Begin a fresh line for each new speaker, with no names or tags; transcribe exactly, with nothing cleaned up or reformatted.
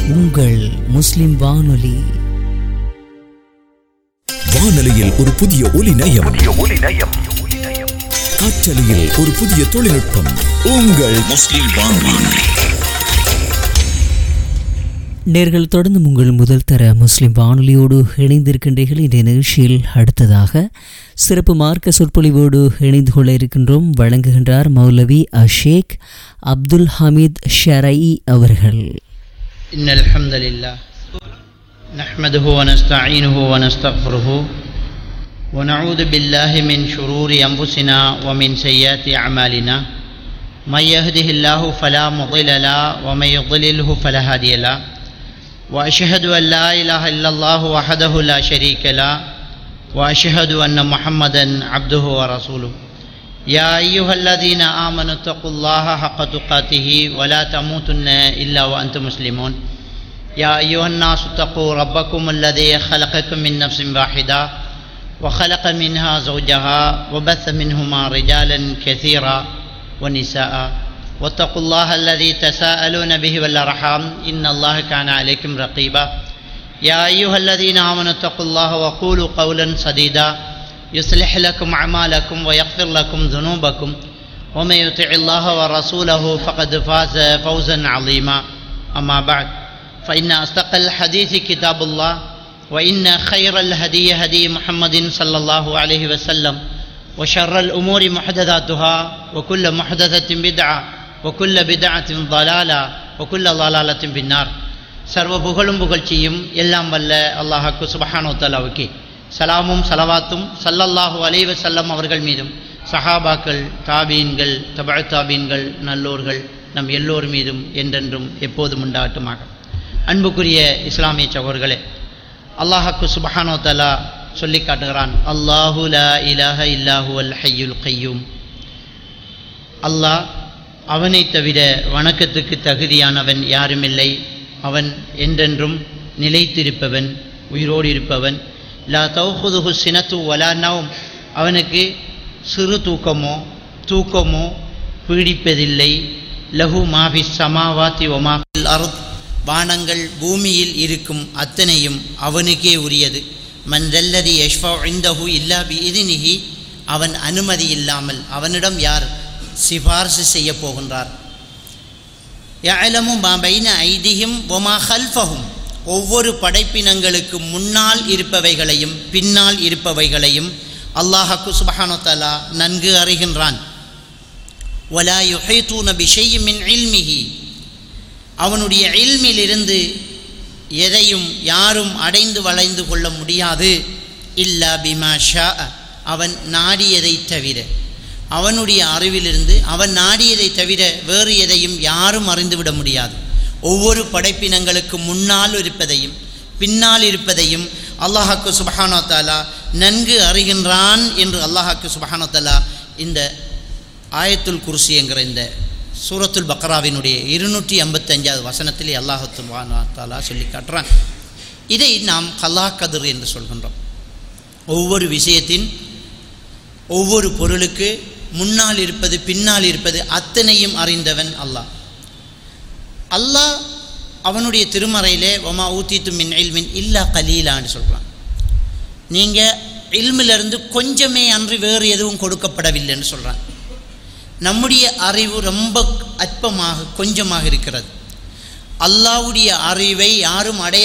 உங்கள் முஸ்லிம் வானொலி.
வானொலியில் ஒரு புதிய ஒலி நயம், காற்றலையில் ஒரு புதிய தொழில்நுட்பம். உங்கள் முஸ்லிம் வானொலி.
நேர்கள் தொடர்ந்து உங்கள் முதல் தர முஸ்லிம் வானொலியோடு இணைந்திருக்கின்றீர்கள். இந்த நிகழ்ச்சியில் அடுத்ததாக சிறப்பு மார்க்க சொற்பொழிவோடு இணைந்து கொள்ள இருக்கின்றோம். வழங்குகின்றார் மௌலவி அஷேக் அப்துல் ஹமீத் ஷரயி அவர்கள்.
இன்னல் ஹம்தலில்லாஹ் நஹ்மதுஹு வ நஸ்தஈனுஹு வ நஸ்தக்ஃபிருஹு வ நஊது பில்லாஹி மின் ஷுரூரி அன்ஃபுஸினா வ மின் ஸய்யிஆத்தி அமாலினா மன் யஹ்திஹில்லாஹு ஃபலா முضில்ல லஹு வ மன் யுضللஹு ஃபலா ஹாதிய லஹு வ அஷ்ஹது அன் லா இலாஹ இல்லல்லாஹு வஹ்தஹு லா ஷரீக லஹு வ அஷ்ஹது அன்ன முஹம்மதன் அப்துஹு வ ரசூலுஹு. யா அய்யுஹல்லதீன ஆமனு தக்குல்லாஹ ஹக்க துகாத்திஹி வ லா தமூதுன்ன இல்லா வ அன்தும் முஸ்லிமூன். யா அய்யுஹன் நாஸு தக்கூ ரப்பக்கும் அல்லதீ خلقكم من نفس واحدة وخلق منها زوجها وبث منهما رجالا كثيرا ونساء واتقوا الله الذي تساءلون به والأرحام إن الله كان عليكم رقيبا. يا أيها الذين آمنوا اتقوا الله وقولوا قولا سديدا يصلح لكم أعمالكم ويغفر لكم ذنوبكم ومن يطع الله ورسوله فقد فاز فوزا عظيما. أما بعد فإن أصدق الحديث كتاب الله وإن خير الهدي هدي محمد صلى الله عليه وسلم وشر الأمور محدثاتها وكل محدثة بدعة وكل بدعة ضلالة وكل ضلالة في النار. சர்வ புகழும் புகழ்ச்சியும் எல்லாம் வல்ல அல்லாஹ்வுக்கு சுப்ஹானஹு வ தஆலாவுக்கு சலாமும் சலவாத்தும் ஸல்லல்லாஹு அலைஹி வஸல்லம் அவர்கள் மீதும் சஹாபாக்கள், தாபீன்கள், தபஅ தாபீன்கள், நல்லோர்கள் நம் எல்லோர் மீதும் என்றென்றும் எப்போதும் உண்டாகட்டுமாக. அன்புக்குரிய இஸ்லாமிய சகோதரர்களே, அல்லாஹ்வுக்கு சுப்ஹானஹு வ தஆலா சொல்லி காட்டுகிறான், அல்லாஹு லா இலாஹ இல்லா ஹுவல் ஹய்யுல் கய்யூம். அல்லாஹ் அவனை தவிர வணக்கத்துக்கு தகுதியானவன் யாருமில்லை. அவன் என்றென்றும் நிலைத்திருப்பவன், உயிரோடு இருப்பவன். லா தௌஹுதுஹு சினத்து வலா நௌம். அவனுக்கு சிறு தூக்கமோ தூக்கமோ பீடிப்பதில்லை. லஹு மாஃபிஸ் ஸமாவாத்தி வ மாஃபில் அர்த். வானங்கள் பூமியில் இருக்கும் அத்தனையும் அவனுக்கே உரியது. மன் தல்லதி யஷ்ஃபஉ இன்தஹு இல்லா பிஇذனிஹி. அவன் அனுமதி இல்லாமல் அவனிடம் யார் சிபார்சு செய்ய போகின்றார். யஅலமு மா பைன ஐதிஹிம் வ மா கல்ஃபஹும். ஒவ்வொரு படைப்பினங்களுக்கு முன்னால் இருப்பவைகளையும் பின்னால் இருப்பவைகளையும் அல்லாஹ்வுக்கு சுப்ஹானஹு வ தஆலா நன்கு அறிகின்றான். வலா யுஹீதூன பிஷைஇன் மின் இல்மிஹி. அவனுடைய இல்மிலிருந்து எதையும் யாரும் அடைந்து வளைந்து கொள்ள முடியாது. இல்லா பிமா ஷா. அவன் நாடியதை தவிர. அவனுடைய அறிவிலிருந்து அவன் நாடியதை தவிர வேறு எதையும் யாரும் அறிந்துவிட முடியாது. ஒவ்வொரு படைப்பினங்களுக்கு முன்னால் இருப்பதையும் பின்னால் இருப்பதையும் அல்லாஹ்வுக்கு சுப்ஹானஹு வ தஆலா நன்கு அறிகின்றான் என்று அல்லாஹ்வுக்கு சுப்ஹானஹு வ தஆலா இந்த ஆயத்துல் குர்சி என்கிற இந்த சூரத்துல் பக்ராவினுடைய இருநூற்றி ஐம்பத்தஞ்சாவது வசனத்திலே அல்லாஹ் சுப்ஹானஹு வ தஆலா சொல்லி காட்டுறான். இதை நாம் கலா கதிர் என்று சொல்கின்றோம். ஒவ்வொரு விஷயத்தின் ஒவ்வொரு பொருளுக்கு முன்னால் இருப்பது பின்னால் இருப்பது அத்தனையும் அறிந்தவன் அல்லாஹ். அல்லாஹ் அவனுடைய திருமறையிலே வமா ஊத்தீத்து மின் இல்மின் இல்லா கலீலான்னு சொல்கிறான். நீங்கள் இல்மிலிருந்து கொஞ்சமே அன்றி வேறு எதுவும் கொடுக்கப்படவில்லைன்னு சொல்கிறான். நம்முடைய அறிவு ரொம்ப அற்பமாக கொஞ்சமாக இருக்கிறது. அல்லாஹ்வுடைய அறிவை யாரும் அடைய